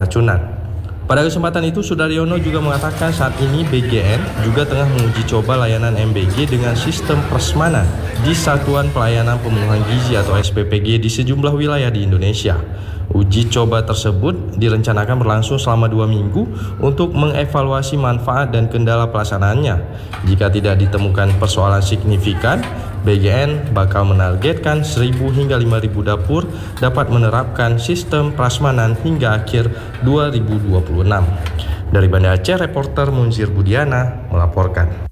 keracunan. Pada kesempatan itu, Sudaryono juga mengatakan saat ini BGN juga tengah menguji coba layanan MBG dengan sistem prasmanan di Satuan Pelayanan Pemenuhan Gizi atau SPPG di sejumlah wilayah di Indonesia. Uji coba tersebut direncanakan berlangsung selama 2 minggu untuk mengevaluasi manfaat dan kendala pelaksanaannya. Jika tidak ditemukan persoalan signifikan, BGN bakal menargetkan 1.000 hingga 5.000 dapur dapat menerapkan sistem prasmanan hingga akhir 2026. Dari Banda Aceh, reporter Munzir Budiana melaporkan.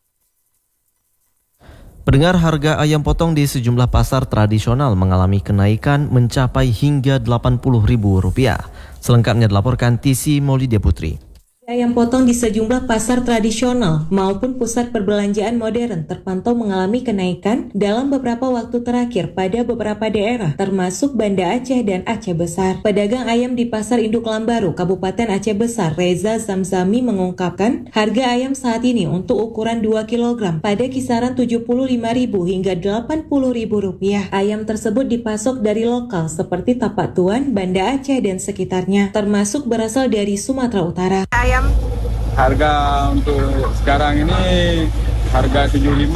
Pendengar, harga ayam potong di sejumlah pasar tradisional mengalami kenaikan mencapai hingga Rp80.000. Selengkapnya dilaporkan TC Maulidia Putri. Ayam potong di sejumlah pasar tradisional maupun pusat perbelanjaan modern terpantau mengalami kenaikan dalam beberapa waktu terakhir pada beberapa daerah, termasuk Banda Aceh dan Aceh Besar. Pedagang ayam di Pasar Induk Lambaru, Kabupaten Aceh Besar, Reza Zamzami mengungkapkan harga ayam saat ini untuk ukuran 2 kg pada kisaran Rp75.000 hingga Rp80.000. Ayam tersebut dipasok dari lokal seperti Tapak Tuan, Banda Aceh dan sekitarnya, termasuk berasal dari Sumatera Utara. Harga untuk sekarang ini harga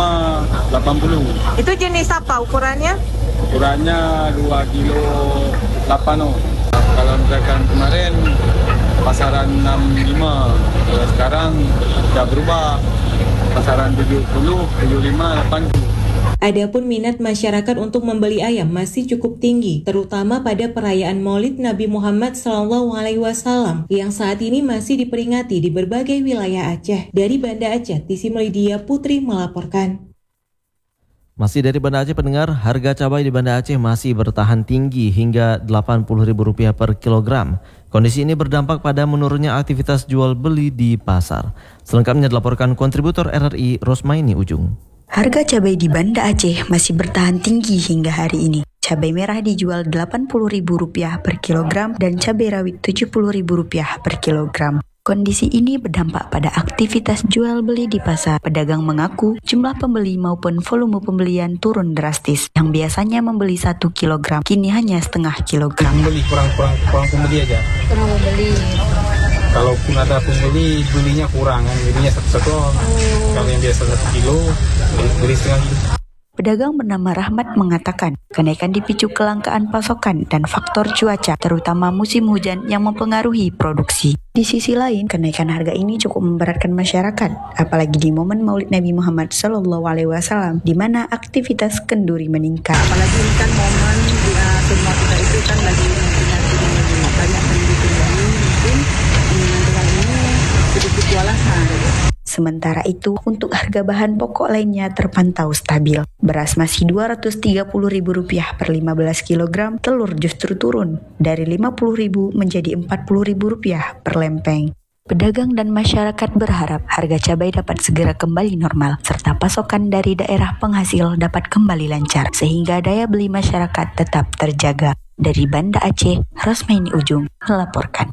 75-80. Itu jenis apa ukurannya? Ukurannya 2 kilo 8. Kalau misalkan kemarin pasaran 65, kalau sekarang sudah berubah pasaran 70, 75, 80. Adapun minat masyarakat untuk membeli ayam masih cukup tinggi, terutama pada perayaan Maulid Nabi Muhammad SAW yang saat ini masih diperingati di berbagai wilayah Aceh. Dari Banda Aceh, TC Maulidia Putri melaporkan. Masih dari Banda Aceh, pendengar, harga cabai di Banda Aceh masih bertahan tinggi hingga Rp80.000 per kilogram. Kondisi ini berdampak pada menurunnya aktivitas jual beli di pasar. Selengkapnya dilaporkan kontributor RRI Rosmaini Ujung. Harga cabai di Banda Aceh masih bertahan tinggi hingga hari ini. Cabai merah dijual Rp80.000 per kilogram dan cabai rawit Rp70.000 per kilogram. Kondisi ini berdampak pada aktivitas jual beli di pasar. Pedagang mengaku jumlah pembeli maupun volume pembelian turun drastis. Yang biasanya membeli 1 kilogram, kini hanya setengah kilogram. Pembeli kurang pembeli aja. Kurang pembeli. Kalaupun ada pembeli, belinya kurang kan, belinya satu. Kalau yang biasa 1 kilo, beli setengah kilo. Pedagang bernama Rahmat mengatakan, kenaikan dipicu kelangkaan pasokan dan faktor cuaca, terutama musim hujan yang mempengaruhi produksi. Di sisi lain, kenaikan harga ini cukup memberatkan masyarakat, apalagi di momen Maulid Nabi Muhammad SAW, di mana aktivitas kenduri meningkat. Apalagi ini kan momen semua kita itu kan lagi memperingati banyak penduduk mungkin dengan ini sedikit kewalahan. Sementara itu, untuk harga bahan pokok lainnya terpantau stabil. Beras masih Rp230.000 per 15 kg, telur justru turun dari Rp50.000 menjadi Rp40.000 per lempeng. Pedagang dan masyarakat berharap harga cabai dapat segera kembali normal, serta pasokan dari daerah penghasil dapat kembali lancar, sehingga daya beli masyarakat tetap terjaga. Dari Banda Aceh, Rosmaini Ujung melaporkan.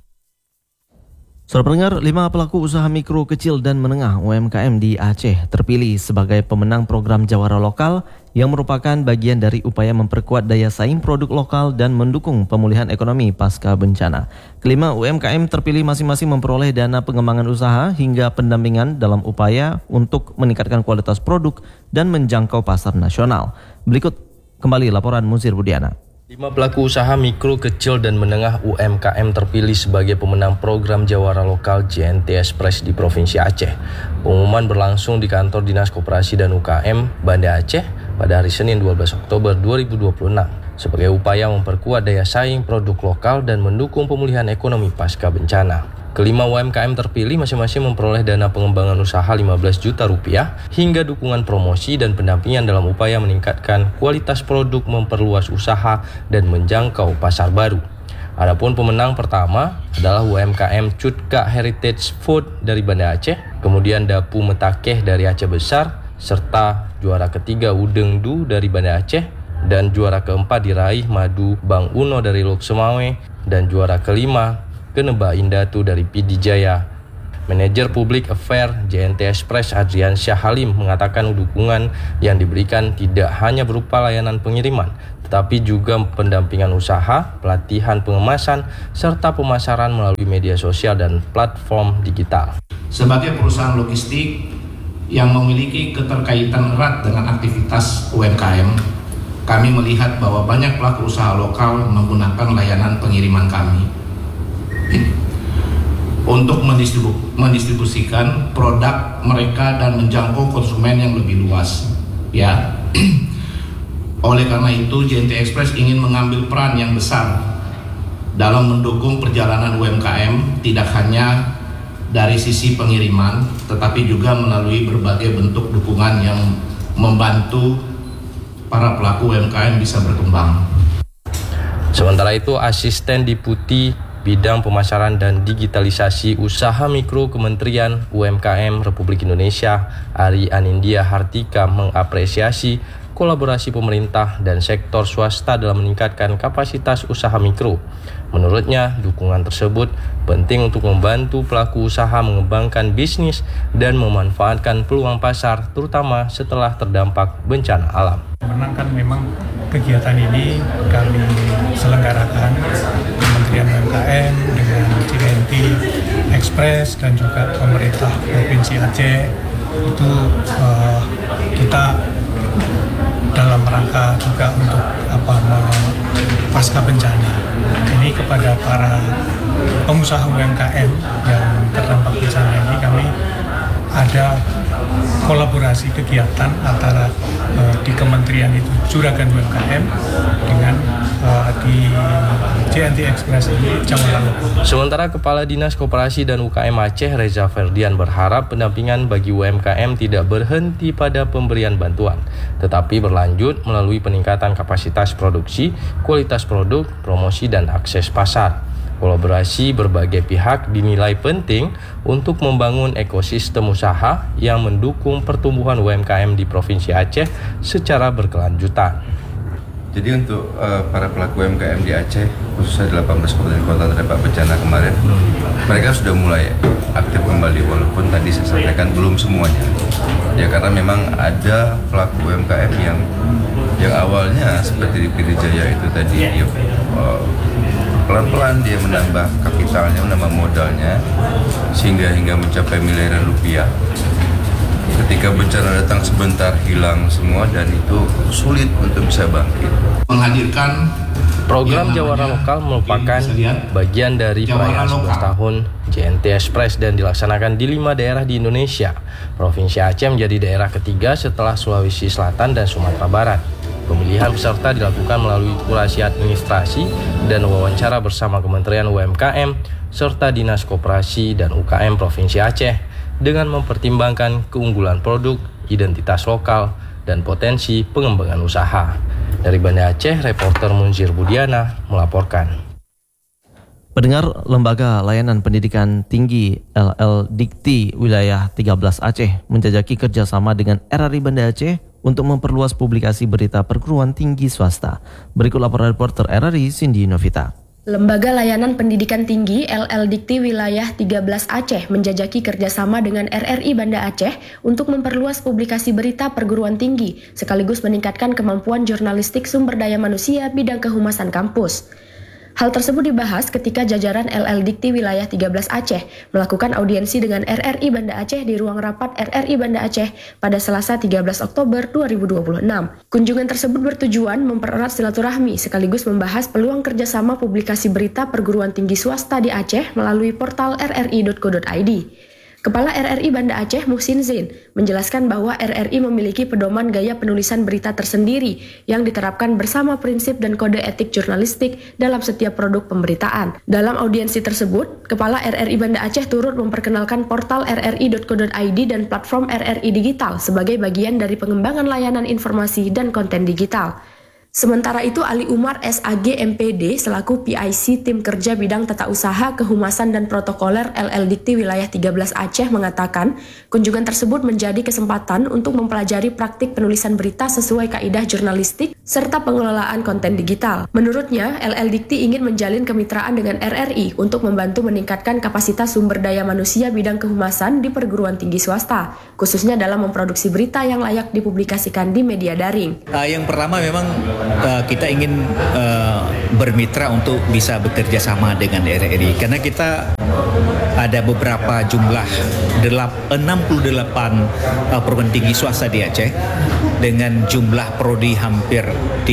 Saudara pendengar, 5 pelaku usaha mikro, kecil, dan menengah UMKM di Aceh terpilih sebagai pemenang program Jawara Lokal yang merupakan bagian dari upaya memperkuat daya saing produk lokal dan mendukung pemulihan ekonomi pasca bencana. Kelima UMKM terpilih masing-masing memperoleh dana pengembangan usaha hingga pendampingan dalam upaya untuk meningkatkan kualitas produk dan menjangkau pasar nasional. Berikut kembali laporan Munzir Budiana. 5 pelaku usaha mikro, kecil, dan menengah UMKM terpilih sebagai pemenang program Jawara Lokal JNT Express di Provinsi Aceh. Pengumuman berlangsung di kantor Dinas Koperasi dan UKM Banda Aceh pada hari Senin 12 Oktober 2026 sebagai upaya memperkuat daya saing produk lokal dan mendukung pemulihan ekonomi pasca bencana. Kelima UMKM terpilih masing-masing memperoleh dana pengembangan usaha Rp15 juta hingga dukungan promosi dan pendampingan dalam upaya meningkatkan kualitas produk, memperluas usaha, dan menjangkau pasar baru. Adapun pemenang pertama adalah UMKM Cutka Heritage Food dari Banda Aceh, kemudian Dapu Metakeh dari Aceh Besar, serta juara ketiga Udeng Du dari Banda Aceh, dan juara keempat diraih Madu Bang Uno dari Lok Semawe, dan juara kelima Keneba Indatu dari Pidijaya. Manajer Public Affairs JNT Express Adriansyah Halim mengatakan dukungan yang diberikan tidak hanya berupa layanan pengiriman, tetapi juga pendampingan usaha, pelatihan pengemasan, serta pemasaran melalui media sosial dan platform digital. Sebagai perusahaan logistik yang memiliki keterkaitan erat dengan aktivitas UMKM, kami melihat bahwa banyak pelaku usaha lokal menggunakan layanan pengiriman kami untuk mendistribusikan produk mereka dan menjangkau konsumen yang lebih luas. Ya, oleh karena itu JNT Express ingin mengambil peran yang besar dalam mendukung perjalanan UMKM, tidak hanya dari sisi pengiriman, tetapi juga melalui berbagai bentuk dukungan yang membantu para pelaku UMKM bisa berkembang. Sementara itu, Asisten Deputi Bidang Pemasaran dan Digitalisasi Usaha Mikro Kementerian UMKM Republik Indonesia, Ari Anindya Hartika, mengapresiasi kolaborasi pemerintah dan sektor swasta dalam meningkatkan kapasitas usaha mikro. Menurutnya, dukungan tersebut penting untuk membantu pelaku usaha mengembangkan bisnis dan memanfaatkan peluang pasar, terutama setelah terdampak bencana alam. Menangkan memang kegiatan ini kami selenggarakan Kementerian UMKM dengan JNT Express dan juga pemerintah Provinsi Aceh. Itu kita dalam rangka juga untuk pasca bencana ini kepada para pengusaha UMKM yang terdampak bencana ini, kami ada kolaborasi kegiatan antara di kementerian itu Juragan UMKM dengan di JNT Express ini Jawara Lokal. Sementara Kepala Dinas Koperasi dan UKM Aceh Reza Ferdian berharap pendampingan bagi UMKM tidak berhenti pada pemberian bantuan, tetapi berlanjut melalui peningkatan kapasitas produksi, kualitas produk, promosi dan akses pasar. Kolaborasi berbagai pihak dinilai penting untuk membangun ekosistem usaha yang mendukung pertumbuhan UMKM di Provinsi Aceh secara berkelanjutan. Jadi untuk para pelaku UMKM di Aceh, khususnya 18 kabupaten kota terdampak bencana kemarin, mereka sudah mulai aktif kembali, walaupun tadi saya sampaikan belum semuanya. Ya karena memang ada pelaku UMKM yang awalnya seperti di Pidijaya itu tadi, pelan-pelan dia menambah kapitalnya, menambah modalnya, hingga mencapai miliaran rupiah. Ketika bencana datang sebentar hilang semua dan itu sulit untuk bisa bangkit. Menghadirkan program Jawara Lokal merupakan bagian dari perayaan 11 tahun JNT Express dan dilaksanakan di 5 daerah di Indonesia. Provinsi Aceh menjadi daerah ketiga setelah Sulawesi Selatan dan Sumatera Barat. Pemilihan peserta dilakukan melalui kurasi administrasi dan wawancara bersama Kementerian UMKM serta Dinas Koperasi dan UKM Provinsi Aceh dengan mempertimbangkan keunggulan produk, identitas lokal, dan potensi pengembangan usaha. Dari Banda Aceh, reporter Munzir Budiana melaporkan. Pendengar, Lembaga Layanan Pendidikan Tinggi LL Dikti Wilayah 13 Aceh menjajaki kerjasama dengan RRI Banda Aceh untuk memperluas publikasi berita perguruan tinggi swasta. Berikut laporan reporter RRI Cindy Novita. Lembaga Layanan Pendidikan Tinggi LL Dikti Wilayah 13 Aceh menjajaki kerjasama dengan RRI Banda Aceh untuk memperluas publikasi berita perguruan tinggi, sekaligus meningkatkan kemampuan jurnalistik sumber daya manusia bidang kehumasan kampus. Hal tersebut dibahas ketika jajaran LL Dikti Wilayah 13 Aceh melakukan audiensi dengan RRI Banda Aceh di ruang rapat RRI Banda Aceh pada Selasa 13 Oktober 2026. Kunjungan tersebut bertujuan mempererat silaturahmi sekaligus membahas peluang kerjasama publikasi berita perguruan tinggi swasta di Aceh melalui portal rri.co.id. Kepala RRI Banda Aceh Muhsin Zain menjelaskan bahwa RRI memiliki pedoman gaya penulisan berita tersendiri yang diterapkan bersama prinsip dan kode etik jurnalistik dalam setiap produk pemberitaan. Dalam audiensi tersebut, Kepala RRI Banda Aceh turut memperkenalkan portal rri.co.id dan platform RRI Digital sebagai bagian dari pengembangan layanan informasi dan konten digital. Sementara itu, Ali Umar SAG MPD selaku PIC Tim Kerja Bidang Tata Usaha, Kehumasan dan Protokoler LL Dikti Wilayah 13 Aceh mengatakan, kunjungan tersebut menjadi kesempatan untuk mempelajari praktik penulisan berita sesuai kaidah jurnalistik serta pengelolaan konten digital. Menurutnya, LL Dikti ingin menjalin kemitraan dengan RRI untuk membantu meningkatkan kapasitas sumber daya manusia bidang kehumasan di perguruan tinggi swasta, khususnya dalam memproduksi berita yang layak dipublikasikan di media daring. Yang pertama memang kita ingin bermitra untuk bisa bekerja sama dengan RRI karena kita ada beberapa jumlah 68 perguruan tinggi swasta di Aceh dengan jumlah prodi hampir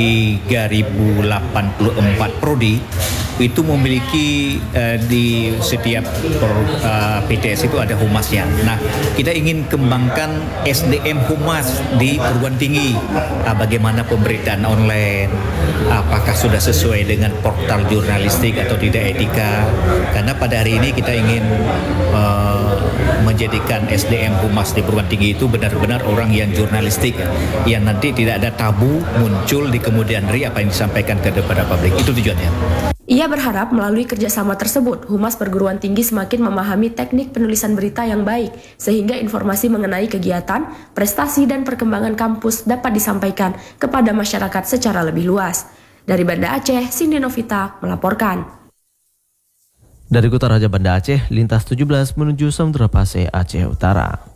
3084 prodi. Itu memiliki di setiap PTS itu ada humasnya. Nah, kita ingin kembangkan SDM humas di perguruan tinggi. Bagaimana pemberitaan online, apakah sudah sesuai dengan portal jurnalistik atau tidak etika. Karena pada hari ini kita ingin menjadikan SDM humas di perguruan tinggi itu benar-benar orang yang jurnalistik, yang nanti tidak ada tabu muncul di kemudian hari apa yang disampaikan kepada publik. Itu tujuannya. Ia berharap melalui kerjasama tersebut, Humas Perguruan Tinggi semakin memahami teknik penulisan berita yang baik, sehingga informasi mengenai kegiatan, prestasi, dan perkembangan kampus dapat disampaikan kepada masyarakat secara lebih luas. Dari Banda Aceh, Cindy Novita melaporkan. Dari Kota Raja Banda Aceh, lintas 17 menuju Samudra Pasir Aceh Utara.